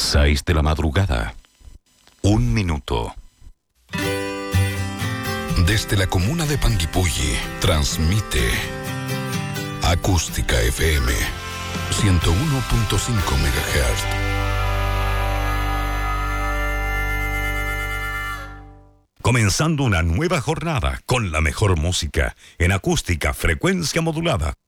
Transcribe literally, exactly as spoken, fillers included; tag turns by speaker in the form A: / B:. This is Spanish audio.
A: Seis de la madrugada. Un minuto.
B: Desde la comuna de Panguipulli, transmite Acústica F M, ciento uno punto cinco megahertz.
C: Comenzando una nueva jornada con la mejor música en acústica, frecuencia modulada.